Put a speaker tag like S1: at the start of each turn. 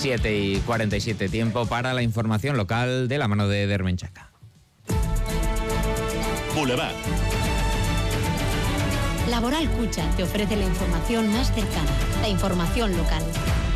S1: 7:47, tiempo para la información local de la mano de Dermenchaca.
S2: Boulevard.
S3: Laboral Cucha te ofrece la información más cercana, la información local.